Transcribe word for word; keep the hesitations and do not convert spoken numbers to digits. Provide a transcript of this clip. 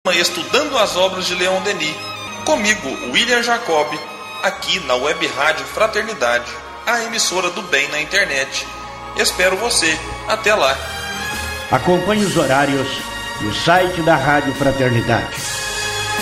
Estudando as obras de Leon Denis. Comigo, William Jacob, aqui na Web Rádio Fraternidade, a emissora do bem na internet. Espero você. Até lá. Acompanhe os horários no site da Rádio Fraternidade.